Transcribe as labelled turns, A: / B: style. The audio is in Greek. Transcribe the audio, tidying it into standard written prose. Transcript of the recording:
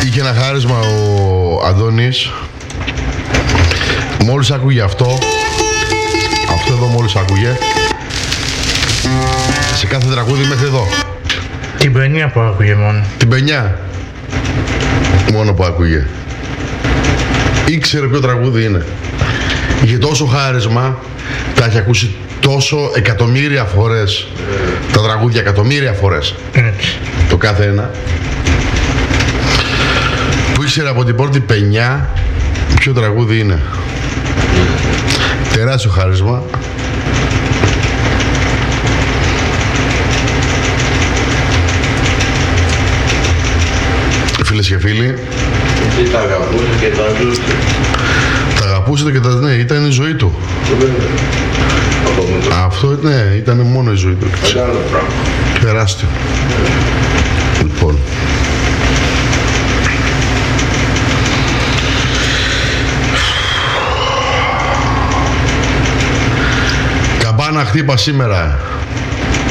A: Είχε ένα χάρισμα ο Αντώνης. Μόλις άκουγε αυτό εδώ μόλις άκουγε, σε κάθε τραγούδι μέχρι εδώ.
B: Την παινιά που άκουγε μόνο.
A: Την παινιά μόνο που άκουγε. Ήξερε ποιο τραγούδι είναι. Είχε τόσο χάρισμα, τα έχει ακούσει τόσο εκατομμύρια φορές τα τραγούδια, εκατομμύρια φορές.
B: Έτσι.
A: Το κάθε ένα. Που ήξερε από την πρώτη παινιά ποιο τραγούδι είναι. Τεράστιο χάρισμα. Φίλες και φίλοι,
C: Εσύ τα αγαπούσε και τα ζούσε.
A: τα αγαπούσατε και τα... ναι, ήταν η ζωή του. Αυτό ναι, ήταν μόνο η ζωή του.
C: Μεγάλο πράγμα.
A: Τεράστιο. Λοιπόν. Καμπάνα χτύπα σήμερα.